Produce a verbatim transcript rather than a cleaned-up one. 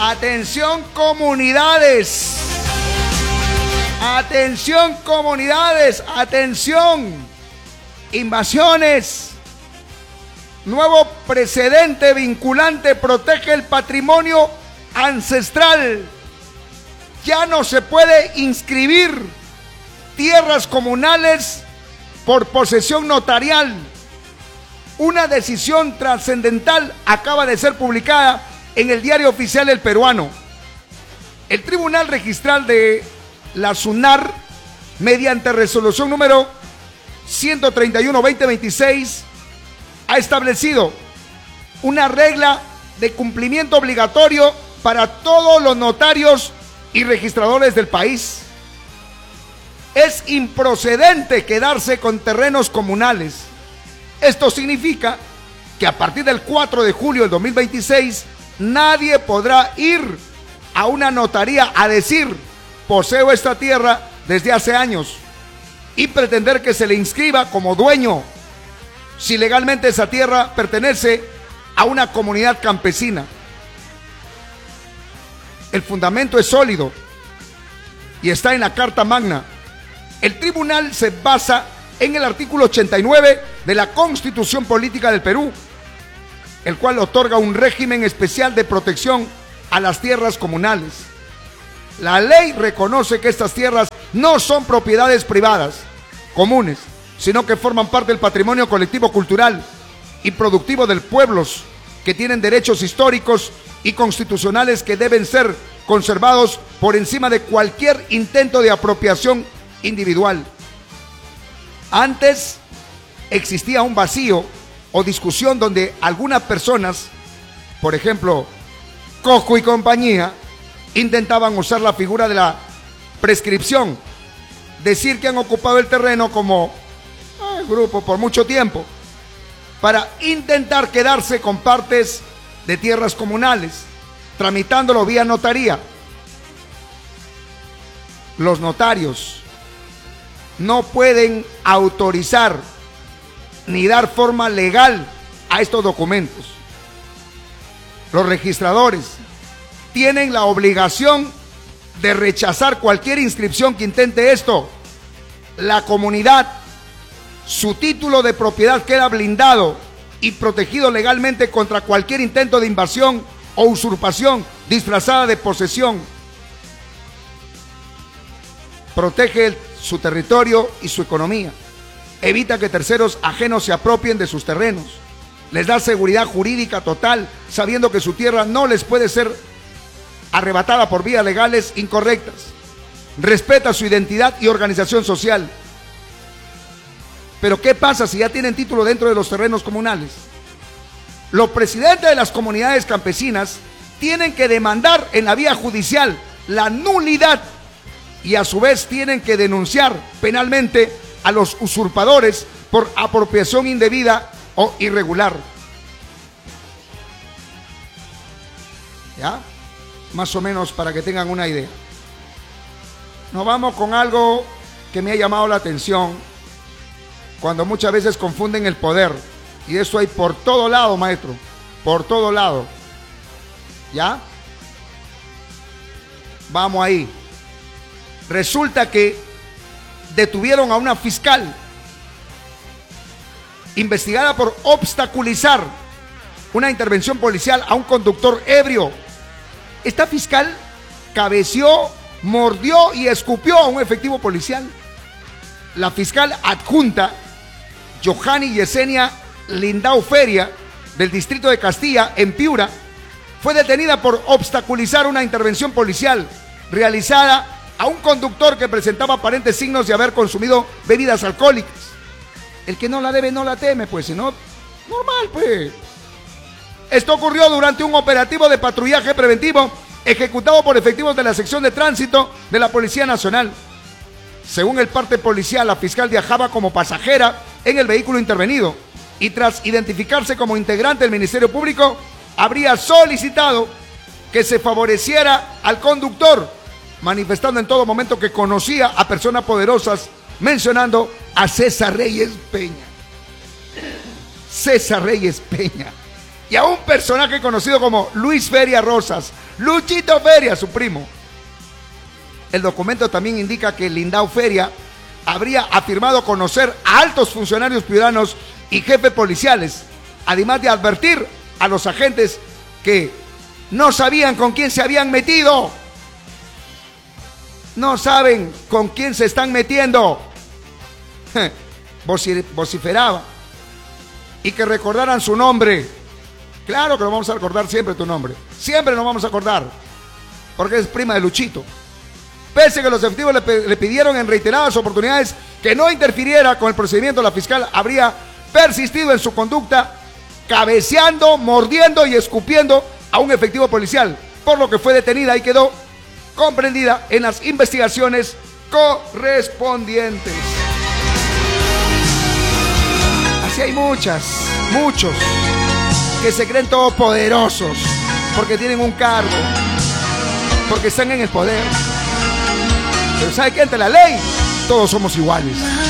Atención comunidades. Atención comunidades. Atención. Invasiones. Nuevo precedente vinculante protege el patrimonio ancestral. Ya no se puede inscribir tierras comunales por posesión notarial. Una decisión trascendental acaba de ser publicada en el Diario Oficial del Peruano. El Tribunal Registral de la SUNAR, mediante resolución número ciento treinta y uno barra veinte veintiséis, ha establecido una regla de cumplimiento obligatorio para todos los notarios y registradores del país. Es improcedente quedarse con terrenos comunales. Esto significa que a partir del cuatro de julio del dos mil veintiséis nadie podrá ir a una notaría a decir: poseo esta tierra desde hace años, y pretender que se le inscriba como dueño si legalmente esa tierra pertenece a una comunidad campesina. El fundamento es sólido y está en la Carta Magna. El tribunal se basa en el artículo ochenta y nueve de la Constitución Política del Perú, el cual otorga un régimen especial de protección a las tierras comunales. La ley reconoce que estas tierras no son propiedades privadas comunes, sino que forman parte del patrimonio colectivo cultural y productivo de pueblos, que tienen derechos históricos y constitucionales que deben ser conservados por encima de cualquier intento de apropiación individual. Antes existía un vacío o discusión donde algunas personas, por ejemplo, Cojo y compañía, intentaban usar la figura de la prescripción, decir que han ocupado el terreno como eh, grupo por mucho tiempo, para intentar quedarse con partes de tierras comunales, tramitándolo vía notaría. Los notarios no pueden autorizar ni dar forma legal a estos documentos. Los registradores tienen la obligación de rechazar cualquier inscripción que intente esto. La comunidad, su título de propiedad queda blindado y protegido legalmente contra cualquier intento de invasión o usurpación disfrazada de posesión. Protege el, su territorio y su economía. Evita que terceros ajenos se apropien de sus terrenos. Les da seguridad jurídica total, sabiendo que su tierra no les puede ser arrebatada por vías legales incorrectas. Respeta su identidad y organización social. Pero ¿qué pasa si ya tienen título dentro de los terrenos comunales? Los presidentes de las comunidades campesinas tienen que demandar en la vía judicial la nulidad y a su vez tienen que denunciar penalmente a los usurpadores por apropiación indebida o irregular. ¿Ya? Más o menos para que tengan una idea. Nos vamos con algo que me ha llamado la atención, cuando muchas veces confunden el poder, y eso hay por todo lado, maestro, por todo lado. ¿Ya? Vamos ahí. Resulta que detuvieron a una fiscal investigada por obstaculizar una intervención policial a un conductor ebrio. Esta fiscal cabeció, mordió y escupió a un efectivo policial. La fiscal adjunta Johanny Yesenia Lindau Feria, del distrito de Castilla, en Piura, fue detenida por obstaculizar una intervención policial realizada a un conductor que presentaba aparentes signos de haber consumido bebidas alcohólicas. El que no la debe no la teme, pues, si no, normal, pues. Esto ocurrió durante un operativo de patrullaje preventivo ejecutado por efectivos de la sección de tránsito de la Policía Nacional. Según el parte policial, la fiscal viajaba como pasajera en el vehículo intervenido y tras identificarse como integrante del Ministerio Público, habría solicitado que se favoreciera al conductor, manifestando en todo momento que conocía a personas poderosas, mencionando a César Reyes Peña. César Reyes Peña. y a un personaje conocido como Luis Feria Rosas, Luchito Feria, su primo. El documento también indica que Lindao Feria habría afirmado conocer a altos funcionarios ciudadanos y jefes policiales, además de advertir a los agentes que no sabían con quién se habían metido. No saben con quién se están metiendo. Vociferaba. Y que recordaran su nombre. Claro que lo vamos a recordar siempre tu nombre. Siempre nos vamos a acordar. Porque es prima de Luchito. Pese a que los efectivos le, le pidieron en reiteradas oportunidades que no interfiriera con el procedimiento, la fiscal habría persistido en su conducta, cabeceando, mordiendo y escupiendo a un efectivo policial, por lo que fue detenida y quedó comprendida en las investigaciones correspondientes. Así hay muchas, muchos que se creen todopoderosos porque tienen un cargo, porque están en el poder. Pero ¿sabe qué? Ante la ley todos somos iguales.